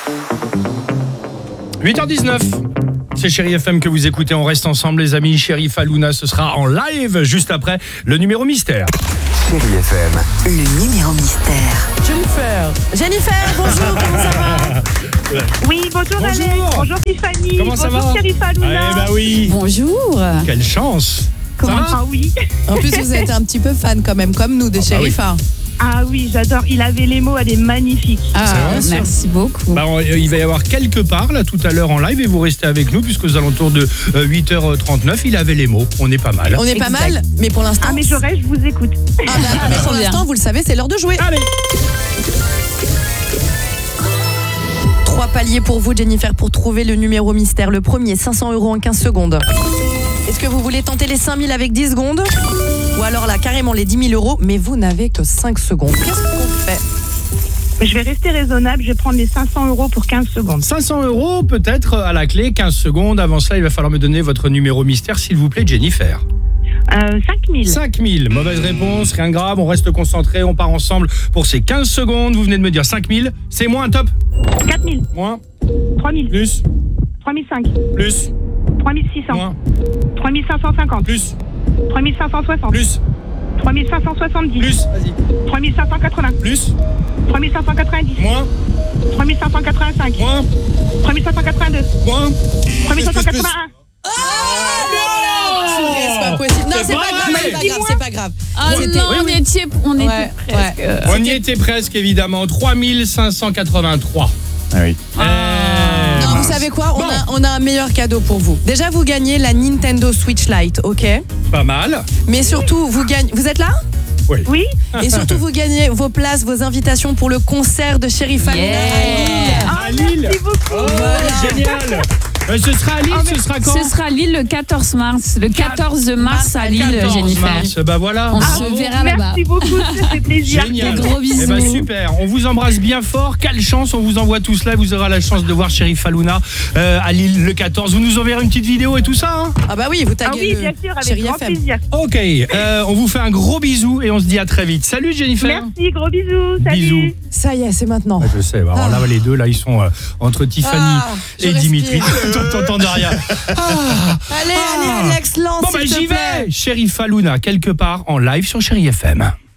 8h19. C'est Chéri FM que vous écoutez. On reste ensemble, les amis. Chéri Fallouna, ce sera en live juste après le numéro mystère. Chéri FM. Le numéro mystère. Jennifer, bonjour, comment ça va? Oui, bonjour Alex, bonjour Tiffany, Comment ça va? bonjour Chéri Fallouna. Eh ben oui. Bonjour. Quelle chance. Comment Ah oui. En plus, vous êtes un petit peu fan quand même, comme nous, de Sherifa. Ah oui, j'adore, il avait les mots, elle est magnifique. Ah, C'est vrai, merci beaucoup. Bah, il va y avoir quelque part là tout à l'heure en live et vous restez avec nous puisqu'aux alentours de 8h39, il avait les mots. On est pas mal. On est pas mal, mais pour l'instant... Ah mais je vous écoute. mais pour l'instant, vous le savez, c'est l'heure de jouer. Allez. 3 paliers pour vous, Jennifer, pour trouver le numéro mystère. Le premier, 500 € en 15 secondes. Est-ce que vous voulez tenter les 5000 avec 10 secondes? Ou alors là, carrément les 10 000 €, mais vous n'avez que 5 secondes. Qu'est-ce qu'on fait? Je vais rester raisonnable, je vais prendre les 500 € pour 15 secondes. 500 € peut-être à la clé, 15 secondes. Avant cela, il va falloir me donner votre numéro mystère, s'il vous plaît, Jennifer. 5000. 5000, mauvaise réponse, rien de grave, on reste concentré, on part ensemble pour ces 15 secondes. Vous venez de me dire 5000, c'est moins, top. 4000. Moins, 3000. plus, 3005. plus, 3600. moins, 3550. plus, 3560. plus, 3570. plus, vas-y, 3580. plus, 3590. moins, 3585. moins, 3582. moins, 3581. C'est pas possible. Non, c'est pas grave, c'est pas grave. Ah C'était- non, oui. on était Ouais, presque. ouais. On y était presque évidemment, 3583. Ah oui. Non, vous savez quoi? On a un meilleur cadeau pour vous. Déjà, vous gagnez la Nintendo Switch Lite, ok? Pas mal. Mais surtout, vous gagnez... Vous êtes là? Oui. Et surtout, vous gagnez vos places, vos invitations pour le concert de Chéri Fallouna. À Lille. Merci beaucoup. Oh, génial. Ce sera à Lille, ce sera quand? Ce sera Lille le 14 mars. Le 14 mars à Lille, 14 Jennifer. mars, bah voilà. On Bravo. se verra là-bas. Merci beaucoup, ça fait plaisir. Génial. Des gros bisous. Eh ben, super. On vous embrasse bien fort. Quelle chance. On vous envoie tout cela. Vous aurez la chance de voir Chéri Fallouna à Lille le 14. Vous nous enverrez une petite vidéo et tout ça. Hein, Ah bah oui, vous Ah taguez oui, le bien sûr, avec Chéri grand FM. plaisir. ok. On vous fait un gros bisou et on se dit à très vite. Salut Jennifer. Merci, gros bisous. Salut. Bisous. Ça y est, c'est maintenant. Ouais, je sais. Alors là, les deux, là, ils sont entre Tiffany je et Dimitri. respire. T'entends rien. Allez, Alex, lance, Bon, bah, s'il te j'y plaît. vais. Chéri Fallouna, quelque part en live sur Chéri FM.